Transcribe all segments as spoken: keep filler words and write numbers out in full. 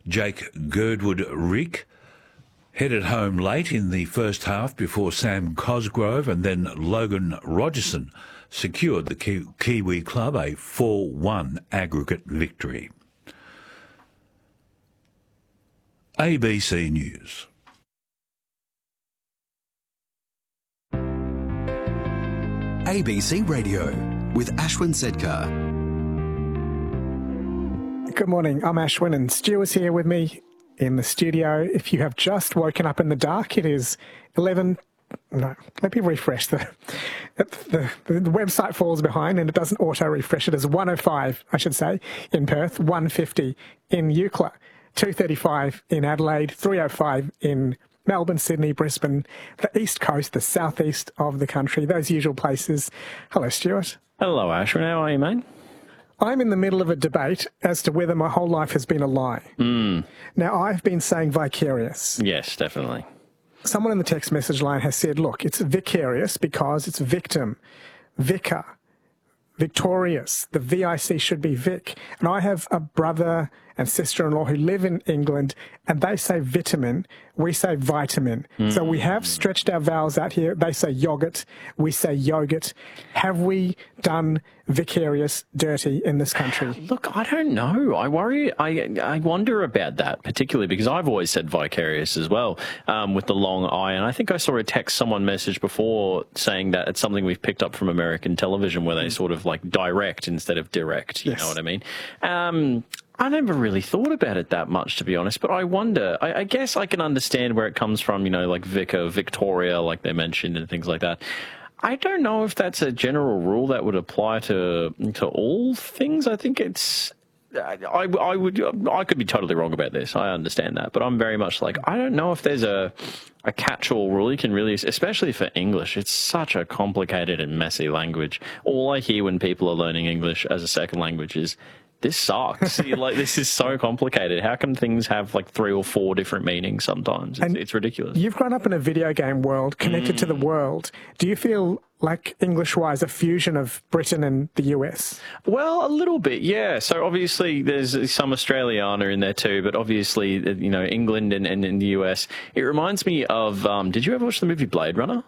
Jake Girdwood-Rick headed home late in the first half before Sam Cosgrove and then Logan Rogerson secured the Ki- Kiwi club a four one aggregate victory. A B C News. A B C Radio with Ashwin Sedkar. Good morning, I'm Ashwin and Stu is here with me in the studio. If you have just woken up in the dark, it is eleven... No, let me refresh. The, the, the, the website falls behind and it doesn't auto-refresh. It is one oh five, I should say, in Perth, one fifty in Eucla, two thirty-five in Adelaide, three oh five in Melbourne, Sydney, Brisbane, the east coast, the southeast of the country, those usual places. Hello, Stuart. Hello, Ashwin. How are you, mate? I'm in the middle of a debate as to whether my whole life has been a lie. Mm. Now, I've been saying vicarious. Yes, definitely. Someone in the text message line has said, look, it's vicarious because it's victim, vicar, victorious. The V I C should be Vic. And I have a brother and sister-in-law who live in England, and they say vitamin, we say vitamin. Mm. So we have stretched our vowels out here. They say yogurt, we say yogurt. Have we done vicarious dirty in this country? Look, I don't know. I worry, I I wonder about that, particularly because I've always said vicarious as well, um, with the long I. And I think I saw a text someone message before saying that it's something we've picked up from American television where they sort of like direct instead of direct, you Yes. know what I mean? Um, I never really thought about it that much, to be honest, but I wonder, I, I guess I can understand where it comes from, you know, like Vicar, Victoria, like they mentioned, and things like that. I don't know if that's a general rule that would apply to to all things. I think it's, I, I would, I could be totally wrong about this. I understand that, but I'm very much like, I don't know if there's a, a catch-all rule you can really, especially for English. It's such a complicated and messy language. All I hear when people are learning English as a second language is, this sucks. Like, this is so complicated. How come things have like three or four different meanings sometimes? It's, it's ridiculous. You've grown up in a video game world, connected mm. to the world. Do you feel like, English-wise, a fusion of Britain and the U S? Well, a little bit, yeah. So obviously there's some Australiana in there too, but obviously, you know, England and, and, and the U S. It reminds me of, um, did you ever watch the movie Blade Runner?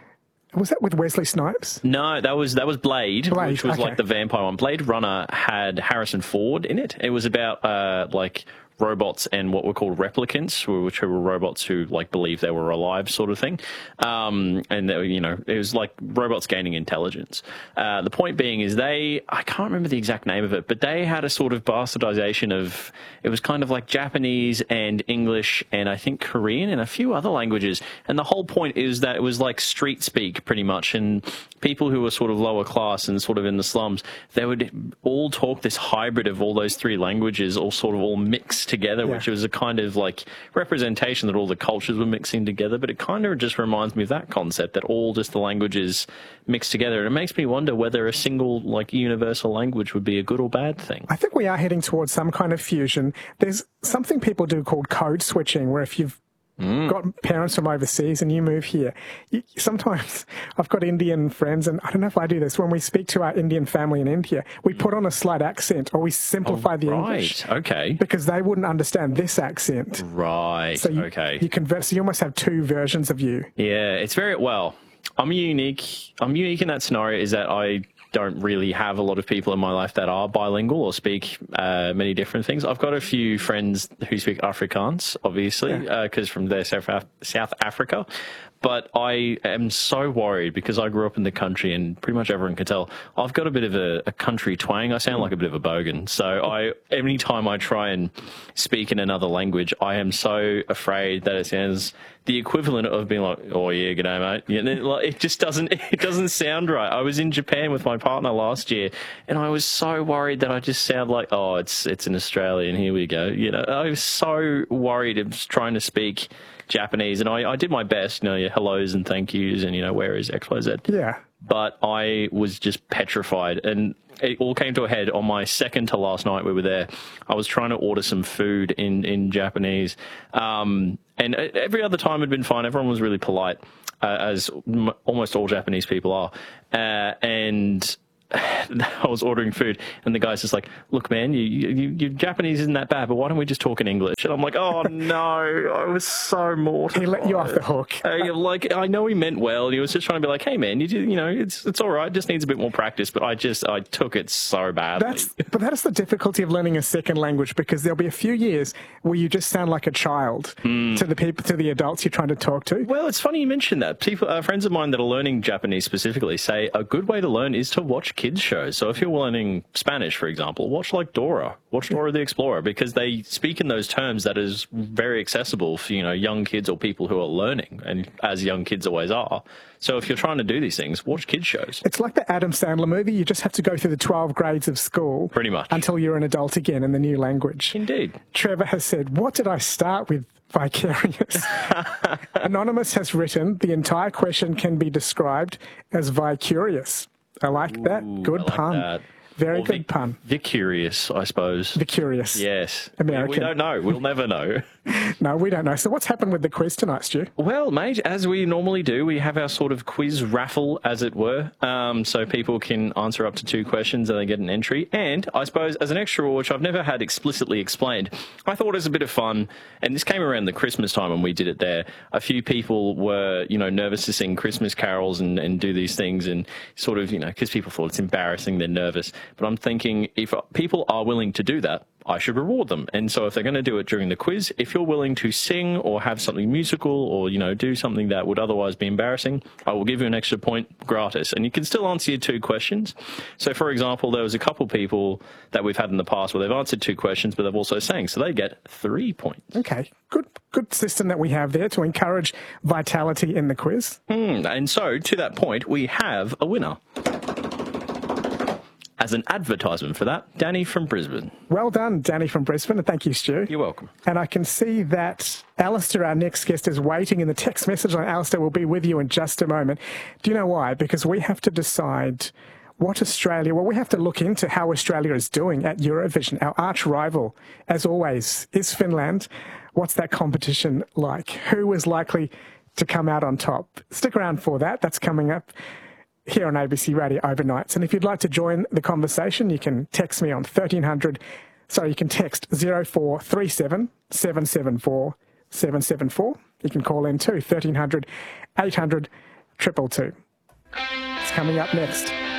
Was that with Wesley Snipes? No, that was that was Blade, Blade which was okay. like the vampire one. Blade Runner had Harrison Ford in it. It was about uh, like robots and what were called replicants, which were robots who like believed they were alive, sort of thing. Um, and they, you know, it was like robots gaining intelligence. Uh, the point being is they, I can't remember the exact name of it, but they had a sort of bastardization of, it was kind of like Japanese and English and I think Korean and a few other languages. And the whole point is that it was like street speak pretty much, and people who were sort of lower class and sort of in the slums, they would all talk this hybrid of all those three languages, all sort of all mixed together, yeah. which was a kind of like representation that all the cultures were mixing together. But it kind of just reminds me of that concept that all just the languages mixed together. And it makes me wonder whether a single like universal language would be a good or bad thing. I think we are heading towards some kind of fusion. There's something people do called code switching, where if you've Mm. got parents from overseas and you move here. You, sometimes I've got Indian friends, and I don't know if I do this, when we speak to our Indian family in India, we put on a slight accent or we simplify oh, the right. English. Okay. Because they wouldn't understand this accent. Right. So you, okay. You convert, so you almost have two versions of you. Yeah, it's very, well, I'm unique. I'm unique in that scenario is that I don't really have a lot of people in my life that are bilingual or speak uh, many different things. I've got a few friends who speak Afrikaans, obviously, because yeah. uh, from there, South, Af- South Africa. But I am so worried because I grew up in the country and pretty much everyone can tell I've got a bit of a, a country twang. I sound like a bit of a bogan. So I, any time I try and speak in another language, I am so afraid that it sounds the equivalent of being like, oh yeah, g'day mate. Yeah, it just doesn't, it doesn't sound right. I was in Japan with my partner last year and I was so worried that I just sound like, oh, it's, it's an Australian. Here we go. You know, I was so worried of trying to speak Japanese, and I, I did my best, you know, your hellos and thank yous and, you know, where is X Y Z. Yeah. But I was just petrified, and it all came to a head on my second to last night we were there. I was trying to order some food in, in Japanese, um, and every other time had been fine. Everyone was really polite, uh, as m- almost all Japanese people are. Uh, and I was ordering food, and the guy's just like, "Look, man, you, you, your Japanese isn't that bad, but why don't we just talk in English?" And I'm like, "Oh no!" I was so mortified. He let you off the hook. I, like, I know he meant well. He was just trying to be like, "Hey, man, you do, you know, it's it's all right. It just needs a bit more practice." But I just I took it so badly. That's, but that is the difficulty of learning a second language, because there'll be a few years where you just sound like a child mm. to the people, to the adults you're trying to talk to. Well, it's funny you mentioned that. People, uh, friends of mine that are learning Japanese specifically say a good way to learn is to watch kids shows. So if you're learning Spanish, for example, watch like Dora, watch Dora the Explorer, because they speak in those terms that is very accessible for, you know, young kids or people who are learning, and as young kids always are. So if you're trying to do these things, watch kids shows. It's like the Adam Sandler movie. You just have to go through the twelve grades of school. Pretty much. Until you're an adult again in the new language. Indeed. Trevor has said, "What did I start with? Vicarious." Anonymous has written, "The entire question can be described as vicarious." I like that. Ooh, Good I like pun. that. Very Or good Vic, pun. Vicarious, I suppose. Vicarious. Yes. American. We don't know. We'll never know. No, we don't know. So what's happened with the quiz tonight, Stu? Well, mate, as we normally do, we have our sort of quiz raffle, as it were. Um, so people can answer up to two questions and they get an entry. And I suppose as an extra, which I've never had explicitly explained, I thought it was a bit of fun. And this came around the Christmas time when we did it there. A few people were, you know, nervous to sing Christmas carols and, and do these things, and sort of, you know, because people thought it's embarrassing, they're nervous. But I'm thinking if people are willing to do that, I should reward them. And so if they're going to do it during the quiz, if you're willing to sing or have something musical or, you know, do something that would otherwise be embarrassing, I will give you an extra point gratis. And you can still answer your two questions. So, for example, there was a couple people that we've had in the past where they've answered two questions, but they've also sang. So they get three points. Okay. Good good system that we have there to encourage vitality in the quiz. Mm, and so, to that point, we have a winner. As an advertisement for that, Danny from Brisbane. Well done, Danny from Brisbane, and thank you, Stu. You're welcome. And I can see that Alistair, our next guest, is waiting in the text message line. Alistair will be with you in just a moment. Do you know why? Because we have to decide what Australia, well, we have to look into how Australia is doing at Eurovision. Our arch rival, as always, is Finland. What's that competition like? Who is likely to come out on top? Stick around for that. That's coming up here on A B C Radio Overnights. And if you'd like to join the conversation, you can text me on thirteen hundred. Sorry, you can text zero four three seven, seven seven four, seven seven four. You can call in too, thirteen hundred, eight hundred, two two two. It's coming up next.